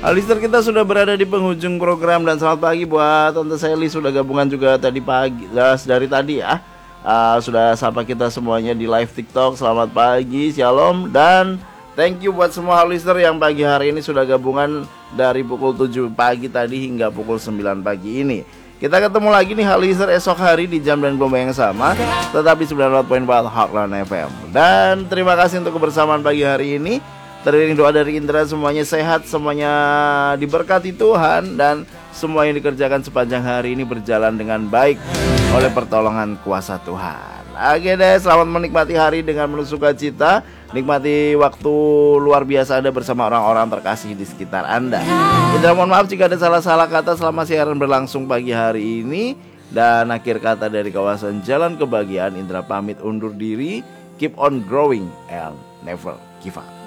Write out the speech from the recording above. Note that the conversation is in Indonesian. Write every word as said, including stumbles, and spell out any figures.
Listener, kita sudah berada di penghujung program dan selamat pagi buat Tante Sally, sudah gabungan juga tadi pagi, dari tadi ya. Uh, sudah sapa kita semuanya di live TikTok. Selamat pagi, shalom, dan thank you buat semua listener yang pagi hari ini sudah gabungan dari pukul tujuh pagi tadi hingga pukul sembilan pagi ini. Kita ketemu lagi nih listener esok hari di jam dan gelombang yang sama, tetap di sembilan puluh empat koma empat Heartland F M. Dan terima kasih untuk kebersamaan pagi hari ini. Teriring doa dari Indra, semuanya sehat, semuanya diberkati Tuhan, dan semua yang dikerjakan sepanjang hari ini berjalan dengan baik oleh pertolongan kuasa Tuhan. Oke deh, selamat menikmati hari dengan penuh sukacita. Nikmati waktu luar biasa Anda bersama orang-orang terkasih di sekitar Anda. Indra mohon maaf jika ada salah-salah kata selama siaran berlangsung pagi hari ini. Dan akhir kata dari kawasan Jalan Kebahagiaan, Indra pamit undur diri. Keep on growing and never give up.